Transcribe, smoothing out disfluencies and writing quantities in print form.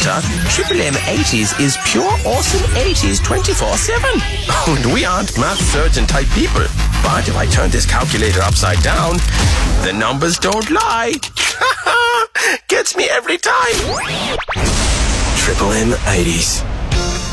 Doctor, Triple M 80s is pure awesome 80s 24/7. And we aren't math surgeon type people. But if I turn this calculator upside down, the numbers don't lie. Gets me every time. Triple M 80s.